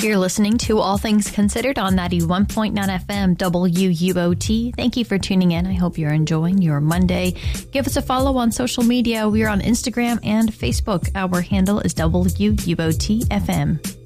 You're listening to All Things Considered on 91.9 FM WUOT. Thank you for tuning in. I hope you're enjoying your Monday. Give us a follow on social media. We are on Instagram and Facebook. Our handle is WUOT FM.